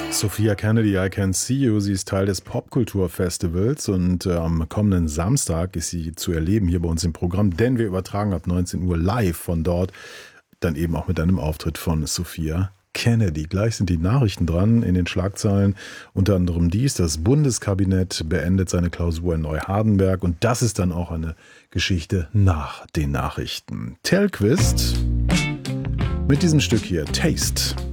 Sophia Kennedy, I Can See You. Sie ist Teil des Popkulturfestivals und am kommenden Samstag ist sie zu erleben hier bei uns im Programm, denn wir übertragen ab 19 Uhr live von dort, dann eben auch mit einem Auftritt von Sophia Kennedy. Gleich sind die Nachrichten dran in den Schlagzeilen, unter anderem dies: Das Bundeskabinett beendet seine Klausur in Neuhardenberg, und das ist dann auch eine Geschichte nach den Nachrichten. Telquist mit diesem Stück hier, Taste.